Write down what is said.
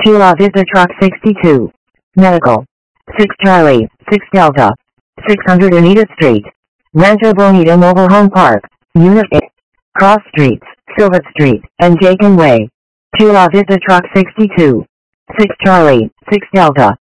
Chula Vista Truck 62. Medical. 6 Charlie, 6 Delta. 600 Anita Street. Rancho Bonita Mobile Home Park, Unit 8. Cross Streets, Silva Street, and Jakin Way. Chula Vista Truck 62. 6 Charlie, 6 Delta.